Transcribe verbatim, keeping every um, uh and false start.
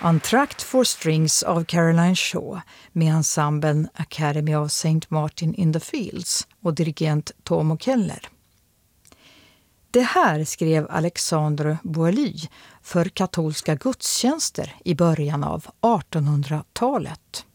Entr'acte for Strings av Caroline Shaw med ensemblen Academy of Saint Martin in the Fields och dirigent Tomo Keller. Det här skrev Alexandre Boilly för katolska gudstjänster i början av artonhundratalet.